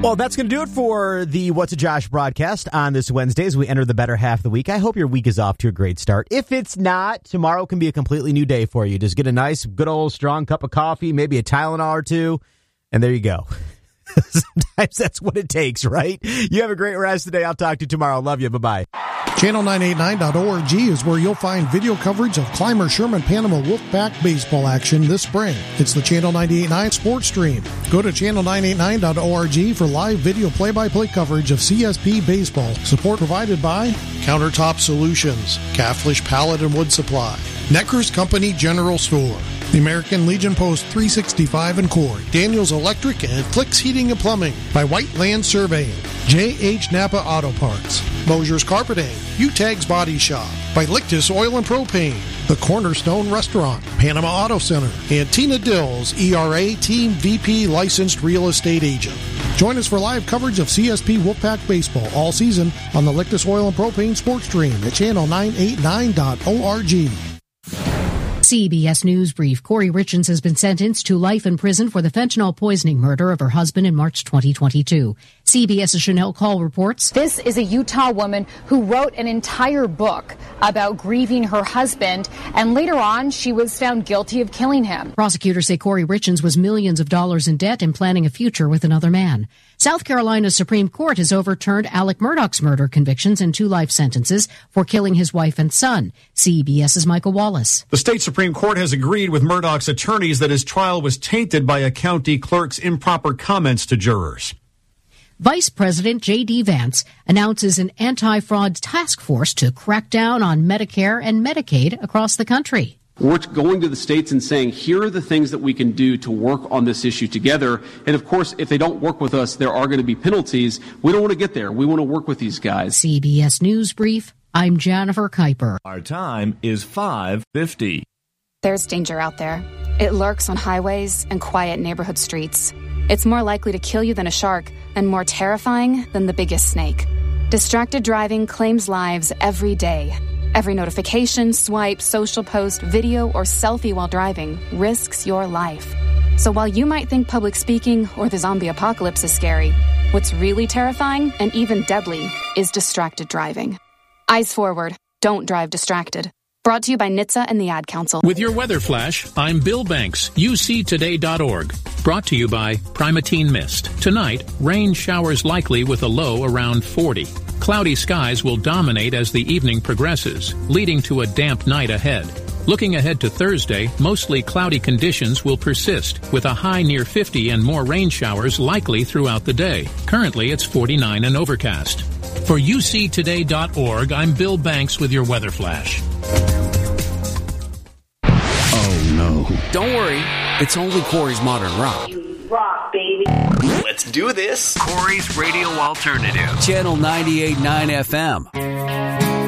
Well, that's going to do it for the What's a Josh broadcast on this Wednesday as we enter the better half of the week. I hope your week is off to a great start. If it's not, tomorrow can be a completely new day for you. Just get a nice, good old strong cup of coffee, maybe a Tylenol or two, and there you go. Sometimes that's what it takes, right? You have a great rest of the day. I'll talk to you tomorrow. Love you. Bye-bye. Channel989.org is where you'll find video coverage of Clymer Sherman Panama Wolfpack baseball action this spring. It's the Channel 989 sports stream. Go to channel989.org for live video play-by-play coverage of CSP baseball. Support provided by Countertop Solutions, Catholish Pallet and Wood Supply, Necker's Company General Store, the American Legion Post 365 in Corey, Daniels Electric, and Flicks Heating and Plumbing by White Land Surveying, J.H. Napa Auto Parts, Mosier's Carpeting, U-Tags Body Shop, by Lictus Oil and Propane, The Cornerstone Restaurant, Panama Auto Center, and Tina Dills, ERA Team VP Licensed Real Estate Agent. Join us for live coverage of CSP Wolfpack Baseball all season on the Lictus Oil and Propane Sports Stream at channel989.org. CBS News Brief. Corey Richens has been sentenced to life in prison for the fentanyl poisoning murder of her husband in March 2022. CBS's Chanel Call reports. This is a Utah woman who wrote an entire book about grieving her husband, and later on she was found guilty of killing him. Prosecutors say Corey Richens was millions of dollars in debt and planning a future with another man. South Carolina's Supreme Court has overturned Alec Murdaugh's murder convictions and 2 life sentences for killing his wife and son. CBS's Michael Wallace. The state Supreme Court has agreed with Murdaugh's attorneys that his trial was tainted by a county clerk's improper comments to jurors. Vice President J.D. Vance announces an anti-fraud task force to crack down on Medicare and Medicaid across the country. We're going to the states and saying, here are the things that we can do to work on this issue together. And of course, if they don't work with us, there are going to be penalties. We don't want to get there. We want to work with these guys. CBS News Brief. I'm Jennifer Kuiper. Our time is 5:50. There's danger out there. It lurks on highways and quiet neighborhood streets. It's more likely to kill you than a shark and more terrifying than the biggest snake. Distracted driving claims lives every day. Every notification, swipe, social post, video, or selfie while driving risks your life. So while you might think public speaking or the zombie apocalypse is scary, what's really terrifying and even deadly is distracted driving. Eyes forward. Don't drive distracted. Brought to you by NHTSA and the Ad Council. With your weather flash, I'm Bill Banks, UCToday.org. Brought to you by Primatene Mist. Tonight, rain showers likely with a low around 40. Cloudy skies will dominate as the evening progresses, leading to a damp night ahead. Looking ahead to Thursday, mostly cloudy conditions will persist, with a high near 50 and more rain showers likely throughout the day. Currently, it's 49 and overcast. For UCToday.org, I'm Bill Banks with your weather flash. Oh, no. Don't worry. It's only Corey's Modern Rock. You rock, baby. Let's do this. Corey's Radio Alternative. Channel 98.9 FM.